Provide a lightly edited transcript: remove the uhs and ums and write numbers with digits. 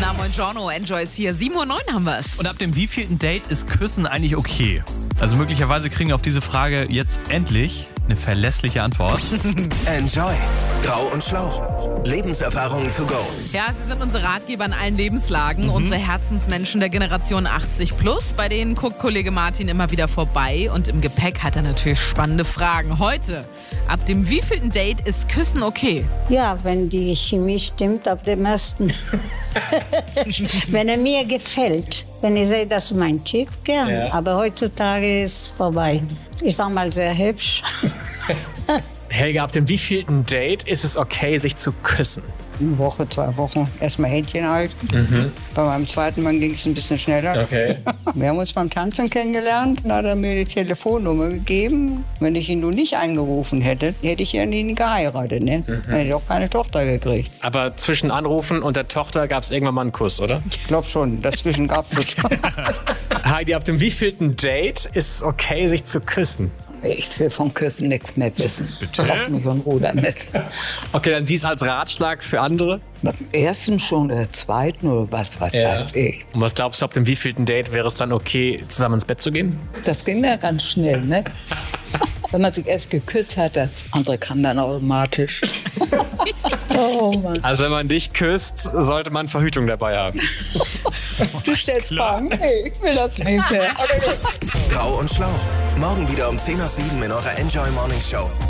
Ja, buongiorno, Enjoy ist hier. 7:09 Uhr haben wir es. Und ab dem wievielten Date ist Küssen eigentlich okay? Also möglicherweise kriegen wir auf diese Frage jetzt endlich eine verlässliche Antwort. Enjoy. Grau und Schlau. Lebenserfahrung to go. Ja, sie sind unsere Ratgeber in allen Lebenslagen, unsere Herzensmenschen der Generation 80+. Bei denen guckt Kollege Martin immer wieder vorbei und im Gepäck hat er natürlich spannende Fragen. Heute, ab dem wievielten Date ist Küssen okay? Ja, wenn die Chemie stimmt, ab dem ersten. Wenn er mir gefällt. Wenn ich sehe, das ist mein Typ, gern. Ja. Aber heutzutage ist es vorbei. Ich war mal sehr hübsch. Helga, ab dem wievielten Date ist es okay, sich zu küssen? Eine Woche, 2 Wochen. Erstmal Händchen halten. Bei meinem zweiten Mann ging es ein bisschen schneller. Okay. Wir haben uns beim Tanzen kennengelernt. Dann hat er mir die Telefonnummer gegeben. Wenn ich ihn nun nicht angerufen hätte, hätte ich ja nie geheiratet. Ne? Dann hätte ich auch keine Tochter gekriegt. Aber zwischen Anrufen und der Tochter gab es irgendwann mal einen Kuss, oder? Ich glaube schon. Dazwischen gab es schon. Heidi, ab dem wievielten Date ist es okay, sich zu küssen? Ich will von Küssen nichts mehr wissen. Bitte? Lass mich in Ruhe damit. Okay, dann siehst du als Ratschlag für andere. Beim ersten schon oder zweiten oder was weiß ich. Und was glaubst du, ab dem wievielten Date wäre es dann okay, zusammen ins Bett zu gehen? Das ging ja ganz schnell, ne? Wenn man sich erst geküsst hat, das andere kann dann automatisch. Oh Mann. Also wenn man dich küsst, sollte man Verhütung dabei haben. Du stellst Fragen? Nee, ich will das nicht mehr. Grau und Schlau. Morgen wieder um 10 nach 7 in eurer Enjoy Morning Show.